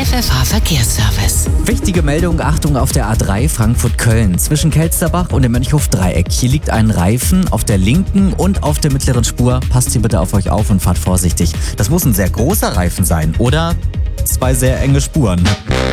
ffh Verkehrsservice. Wichtige Meldung, Achtung auf der A3 Frankfurt-Köln. Zwischen Kelsterbach und dem Mönchhof-Dreieck. Hier liegt ein Reifen auf der linken und auf der mittleren Spur. Passt hier bitte auf euch auf und fahrt vorsichtig. Das muss ein sehr großer Reifen sein oder 2 sehr enge Spuren.